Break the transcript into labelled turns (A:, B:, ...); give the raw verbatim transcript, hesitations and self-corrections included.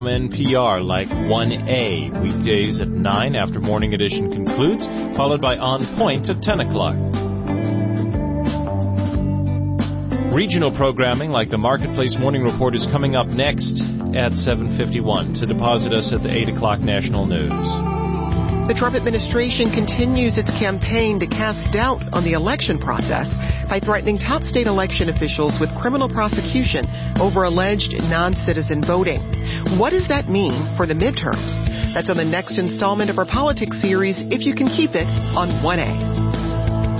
A: N P R like one A, weekdays at nine after Morning Edition concludes, followed by On Point at ten o'clock. Regional programming like the Marketplace Morning Report is coming up next at seven fifty-one to deposit us at the eight o'clock national news.
B: The Trump administration continues its campaign to cast doubt on the election process by threatening top state election officials with criminal prosecution over alleged non-citizen voting. What does that mean for the midterms? That's on the next installment of our politics series, If You Can Keep It, on one A.